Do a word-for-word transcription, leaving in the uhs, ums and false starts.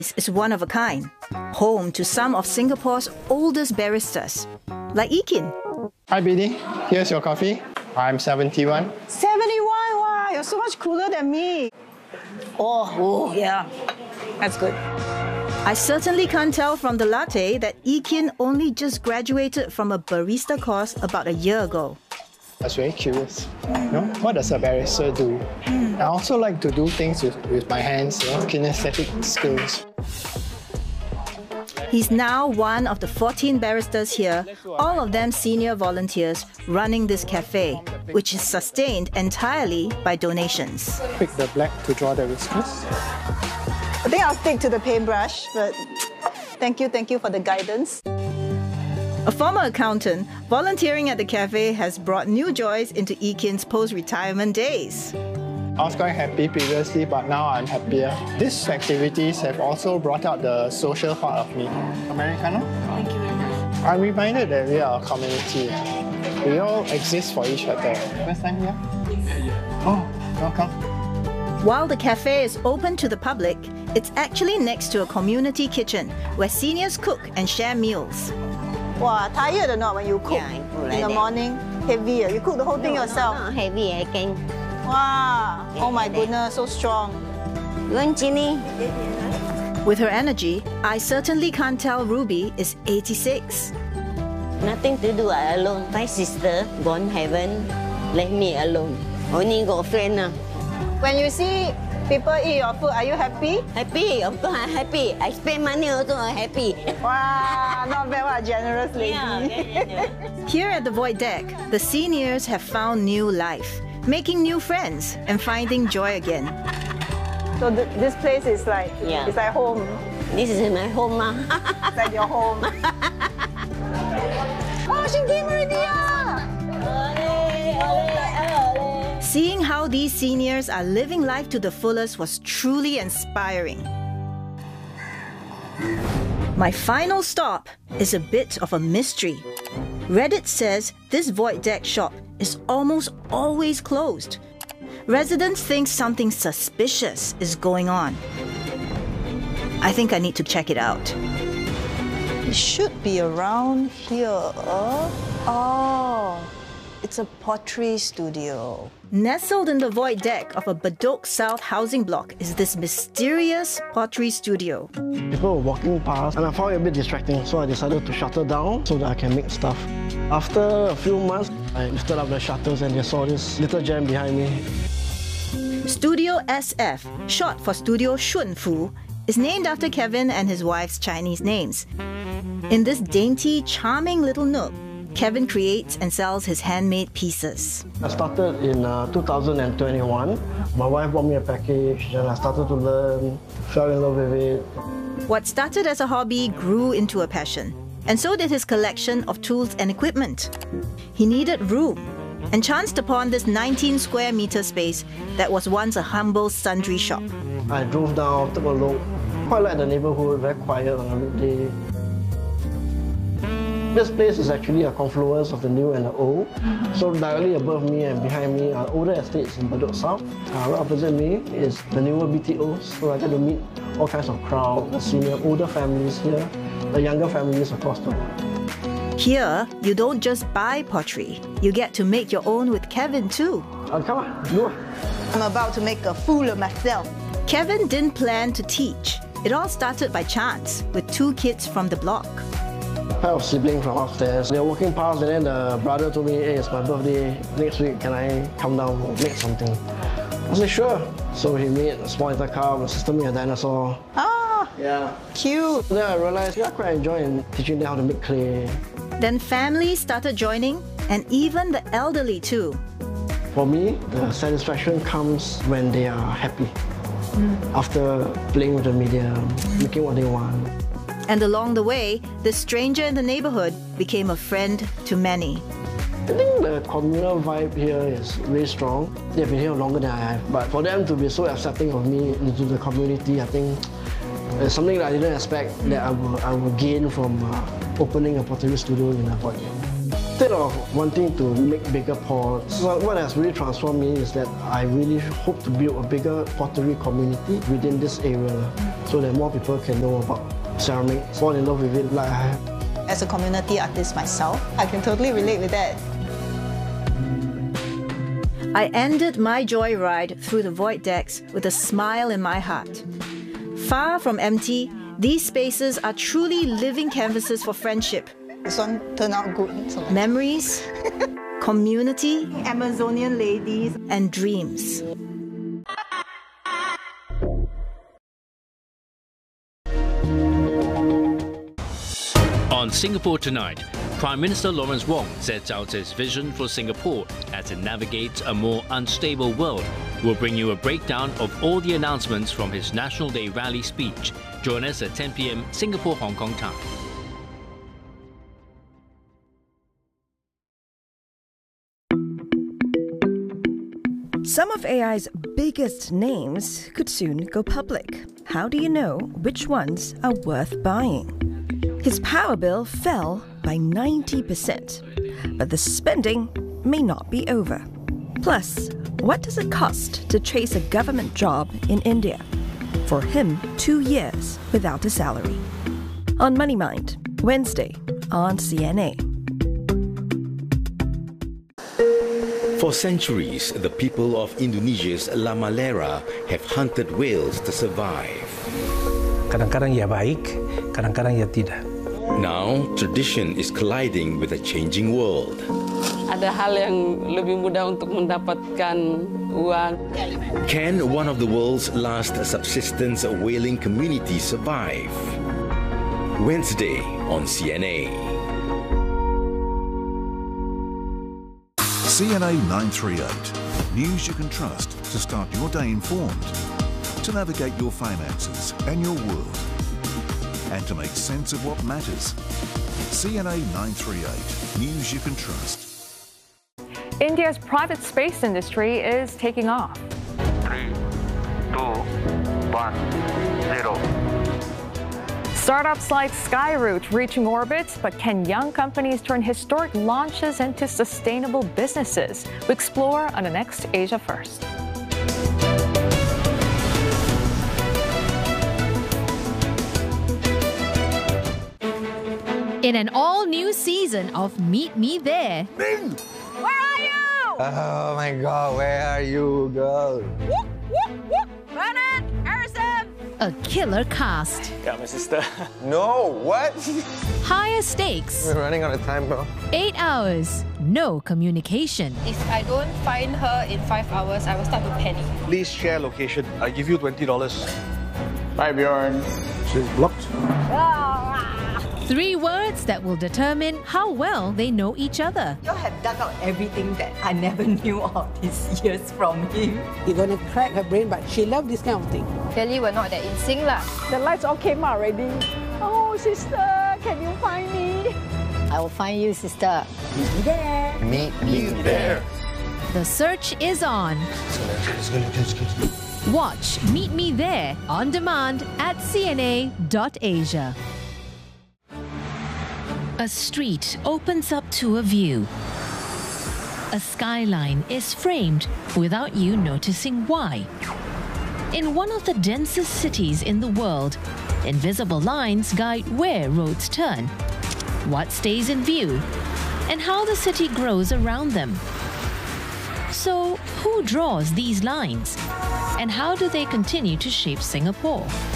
is one of a kind, home to some of Singapore's oldest baristas, like Ekin. Hi, Biddy. Here's your coffee. I'm seventy-one. seventy-one? Wow, you're so much cooler than me. Oh, oh yeah. That's good. I certainly can't tell from the latte that Ekin only just graduated from a barista course about a year ago. I was very curious. You know, what does a barista do? Mm. I also like to do things with, with my hands, you know, kinesthetic skills. He's now one of the fourteen baristas here, all of them senior volunteers running this cafe, which is sustained entirely by donations. Pick the black to draw the whiskers. I think I'll stick to the paintbrush, but thank you, thank you for the guidance. A former accountant, volunteering at the cafe has brought new joys into Ekin's post-retirement days. I was quite happy previously, but now I'm happier. These activities have also brought out the social part of me. Americano? Thank you very much. I'm reminded that we are a community. We all exist for each other. First time here? Yeah, yeah. Oh, welcome. While the cafe is open to the public, it's actually next to a community kitchen where seniors cook and share meals. Wow, tired or not when you cook yeah, like in the that. morning? Heavy, you cook the whole thing no, yourself? Not heavy, I can. Wow, Yeah, oh my like goodness, so strong. You want chili? With her energy, I certainly can't tell Ruby is eighty-six. Nothing to do, I alone. My sister gone heaven, left me alone. Only got friend now. When you see people eat your food, are you happy? Happy, of course I'm happy. I spend money also, I'm happy. Wow, not bad, what a generous lady. Yeah, very generous. Here at the Void Deck, the seniors have found new life, making new friends and finding joy again. So th this place is like, Yeah. it's like home. This is my home. Ma. It's like your home. Oh, she came already! Ah! Seeing how these seniors are living life to the fullest was truly inspiring. My final stop is a bit of a mystery. Reddit says this Void Deck shop is almost always closed. Residents think something suspicious is going on. I think I need to check it out. It should be around here. Oh, it's a pottery studio. Nestled in the Void Deck of a Bedok South housing block is this mysterious pottery studio. People were walking past and I found it a bit distracting, so I decided to shutter down so that I can make stuff. After a few months, I lifted up the shutters and they saw this little gem behind me. Studio S F, short for Studio Shunfu, is named after Kevin and his wife's Chinese names. In this dainty, charming little nook, Kevin creates and sells his handmade pieces. I started in uh, two thousand twenty-one. My wife bought me a package and I started to learn, fell in love with it. What started as a hobby grew into a passion, and so did his collection of tools and equipment. He needed room and chanced upon this nineteen square meter space that was once a humble sundry shop. I drove down, took a look. Quite like the neighborhood, very quiet on a weekday. This place is actually a confluence of the new and the old. So directly above me and behind me are older estates in Bedok South. Uh, right opposite me is the newer B T Os. So I get to meet all kinds of crowds, the senior, older families here, the younger families across the world. Here, you don't just buy pottery, you get to make your own with Kevin too. Uh, come on, do it. I'm about to make a fool of myself. Kevin didn't plan to teach. It all started by chance, with two kids from the block. A pair of siblings from upstairs. They were walking past and then the brother told me, hey, it's my birthday next week, can I come down and make something? I said, sure. So he made a small little car, my sister made a dinosaur. Ah, Yeah. cute. Then I realized yeah, I quite enjoy teaching them how to make clay. Then families started joining, and even the elderly too. For me, the satisfaction comes when they are happy. Mm. After playing with the media, making what they want. And along the way, the stranger in the neighborhood became a friend to many. I think the communal vibe here is really strong. They've been here longer than I have. But for them to be so accepting of me into the community, I think it's something that I didn't expect that I will, I will gain from uh, opening a pottery studio in a Void. Instead of wanting to make bigger pots, so what has really transformed me is that I really hope to build a bigger pottery community within this area. so that more people can know about ceramic, fall in love with it like I have. As a community artist myself, I can totally relate with that. I ended my joyride through the void decks with a smile in my heart. Far from empty, these spaces are truly living canvases for friendship. This one turned out good. So Memories, community, Amazonian ladies. and dreams. On Singapore Tonight, Prime Minister Lawrence Wong sets out his vision for Singapore as it navigates a more unstable world. We'll bring you a breakdown of all the announcements from his National Day rally speech. Join us at ten p m Singapore Hong Kong time. Some of A I's biggest names could soon go public. How do you know which ones are worth buying? His power bill fell by ninety percent, but the spending may not be over. Plus, what does it cost to chase a government job in India? For him, two years without a salary. On Money Mind, Wednesday on C N A. For centuries, the people of Indonesia's La Malera have hunted whales to survive. Kadang-kadang ia baik, kadang-kadang ia tidak. Now, tradition is colliding with a changing world. Ada hal yang lebih mudah untuk mendapatkan uang. Can one of the world's last subsistence whaling communities survive? Wednesday on C N A. C N A nine thirty-eight. News you can trust to start your day informed, to navigate your finances and your world, and to make sense of what matters. C N A nine thirty-eight. News you can trust. India's private space industry is taking off. Three, two, one, zero. Startups like Skyroot reaching orbit, but can young companies turn historic launches into sustainable businesses? We explore on the next Asia First. In an all-new season of Meet Me There. Ming! Where are you? Oh my God, where are you, girl? Whoop, whoop, whoop. Bernard, Harrison. A killer cast. Got my sister. No, what? Higher stakes. We're running out of time, bro. Eight hours. No communication. If I don't find her in five hours, I will start to panic. Please share location. I give you twenty dollars. Bye, Bjorn. She's blocked. Three words that will determine how well they know each other. You have dug out everything that I never knew all these years from him. You're going to crack her brain, but she loves this kind of thing. Clearly, we're not that in sync lah. The lights all came out already. Oh, sister, can you find me? I will find you, sister. Meet me there. Meet me there. The search is on. Watch Meet Me There on demand at C N A dot asia. A street opens up to a view. A skyline is framed without you noticing why. In one of the densest cities in the world, invisible lines guide where roads turn, what stays in view, and how the city grows around them. So, who draws these lines? And how do they continue to shape Singapore?